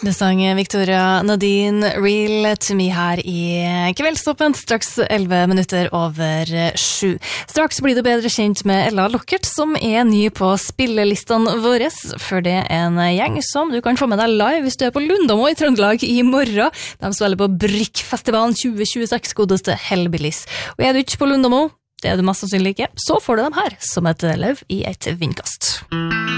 Det sang Victoria Nadine Real to me her i kveldstoppen, straks 11 minutter over 7. Straks blir du bedre kjent med Ella Lockert, som ny på spillelistene våre, for det en gjeng som du kan få med deg live hvis du på Lundamo i Trøndelag i morgen. De spiller på Brykkfestivalen 2026, godeste Hellbillies. Og du ikke på Lundamo, det du mest sannsynlig ikke, så får du dem her som et løv i et vindkast.